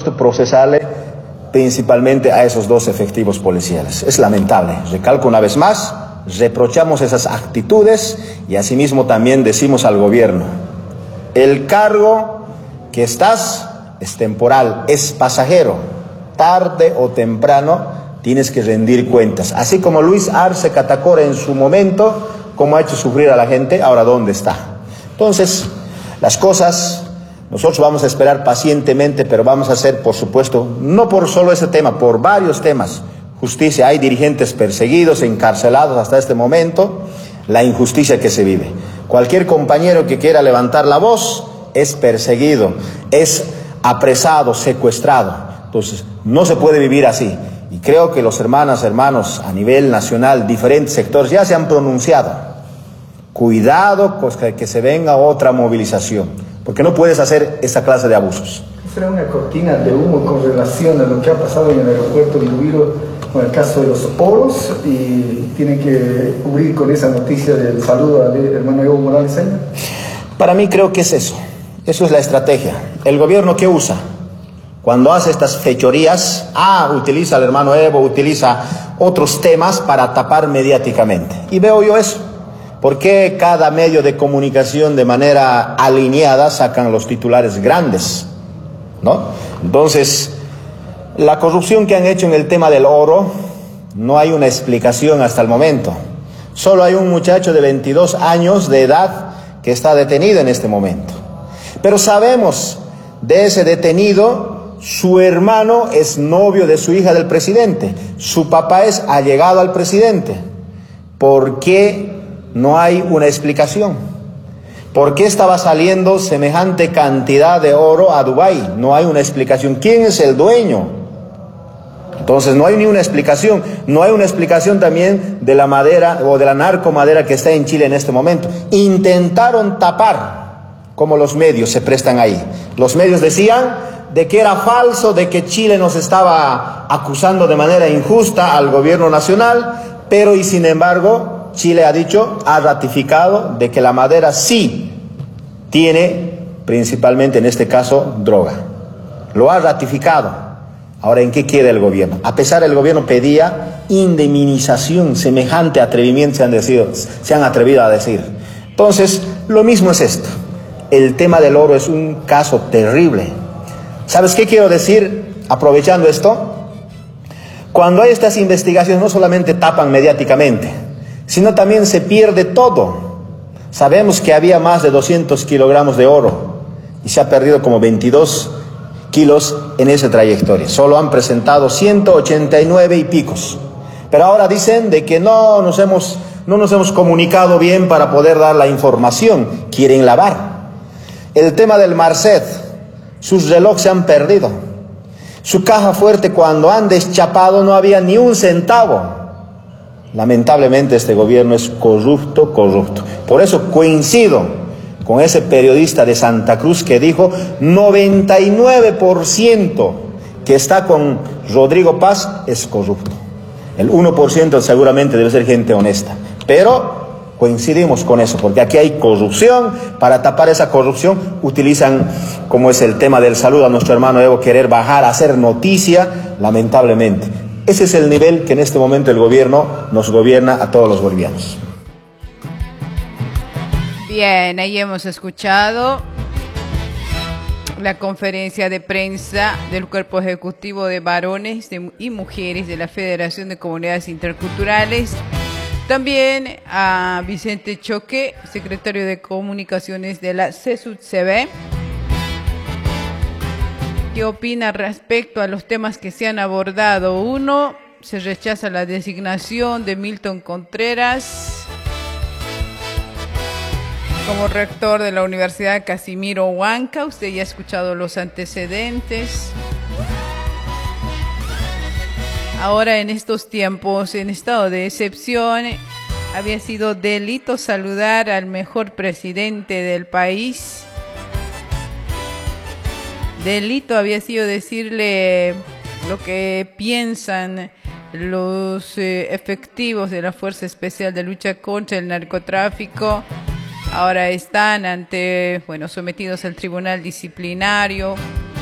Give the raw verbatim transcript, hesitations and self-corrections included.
procesarle principalmente a esos dos efectivos policiales. Es lamentable. Recalco una vez más, reprochamos esas actitudes y asimismo también decimos al gobierno, el cargo que estás es temporal, es pasajero. Tarde o temprano tienes que rendir cuentas. Así como Luis Arce Catacora en su momento, como ha hecho sufrir a la gente, ahora ¿dónde está? Entonces, las cosas, nosotros vamos a esperar pacientemente, pero vamos a hacer, por supuesto, no por solo ese tema, por varios temas. Justicia, hay dirigentes perseguidos, encarcelados hasta este momento, la injusticia que se vive. Cualquier compañero que quiera levantar la voz es perseguido, es apresado, secuestrado. Entonces, no se puede vivir así. Y creo que los hermanas, hermanos, a nivel nacional, diferentes sectores, ya se han pronunciado. Cuidado pues, que se venga otra movilización, porque no puedes hacer esa clase de abusos. ¿Será una cortina de humo con relación a lo que ha pasado en el aeropuerto de Lubiro con el caso de los oros y tienen que cubrir con esa noticia del saludo al hermano Evo Morales? Para mí creo que es eso. Eso es la estrategia. ¿El gobierno qué usa? Cuando hace estas fechorías, ah, utiliza al hermano Evo, utiliza otros temas para tapar mediáticamente. Y veo yo eso. ¿Por qué cada medio de comunicación de manera alineada sacan los titulares grandes? ¿No? Entonces, la corrupción que han hecho en el tema del oro, no hay una explicación hasta el momento. Solo hay un muchacho de veintidós años de edad que está detenido en este momento. Pero sabemos de ese detenido, su hermano es novio de su hija del presidente, su papá es allegado al presidente. ¿Por qué no hay una explicación? ¿Por qué estaba saliendo semejante cantidad de oro a Dubái? No hay una explicación. ¿Quién es el dueño? Entonces no hay ni una explicación. No hay una explicación también de la madera o de la narcomadera que está en Chile en este momento. Intentaron tapar, como los medios se prestan ahí. Los medios decían de que era falso, de que Chile nos estaba acusando de manera injusta al gobierno nacional, pero y sin embargo Chile ha dicho, ha ratificado de que la madera sí tiene, principalmente en este caso, droga. Lo ha ratificado. Ahora, ¿en qué queda el gobierno? A pesar el gobierno pedía indemnización, semejante atrevimiento se han, decido, se han atrevido a decir. Entonces, lo mismo es esto. El tema del oro es un caso terrible. ¿Sabes qué quiero decir aprovechando esto? Cuando hay estas investigaciones no solamente tapan mediáticamente, sino también se pierde todo. Sabemos que había más de doscientos kilogramos de oro y se ha perdido como veintidós kilos en esa trayectoria. Solo han presentado ciento ochenta y nueve y picos. Pero ahora dicen de que no nos hemos, no nos hemos comunicado bien para poder dar la información. Quieren lavar. El tema del Marcet, sus relojes se han perdido. Su caja fuerte cuando han deschapado no había ni un centavo. Lamentablemente este gobierno es corrupto, corrupto. Por eso coincido con ese periodista de Santa Cruz que dijo noventa y nueve por ciento que está con Rodrigo Paz es corrupto. El uno por ciento seguramente debe ser gente honesta. Pero coincidimos con eso, porque aquí hay corrupción. Para tapar esa corrupción utilizan, como es el tema del saludo a nuestro hermano Evo, querer bajar, hacer noticia, lamentablemente. Ese es el nivel que en este momento el gobierno nos gobierna a todos los bolivianos. Bien, ahí hemos escuchado la conferencia de prensa del Cuerpo Ejecutivo de Varones y Mujeres de la Federación de Comunidades Interculturales. También a Vicente Choque, secretario de Comunicaciones de la C E S U T C B. ¿Qué opina respecto a los temas que se han abordado? Uno, se rechaza la designación de Milton Contreras como rector de la Universidad Casimiro Huanca. Usted ya ha escuchado los antecedentes. Ahora, en estos tiempos, en estado de excepción, había sido delito saludar al mejor presidente del país. Delito había sido decirle lo que piensan los eh, efectivos de la Fuerza Especial de Lucha contra el Narcotráfico. Ahora están ante, bueno, sometidos al tribunal disciplinario